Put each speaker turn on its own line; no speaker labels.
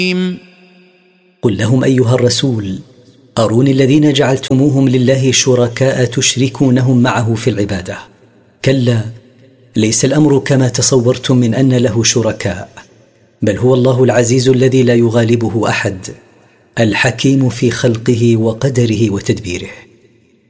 قل لهم أيها الرسول: أروني الذين جعلتموهم لله شركاء تشركونهم معه في العبادة. كلا، ليس الأمر كما تصورتم من أن له شركاء، بل هو الله العزيز الذي لا يغالبه أحد، الحكيم في خلقه وقدره وتدبيره.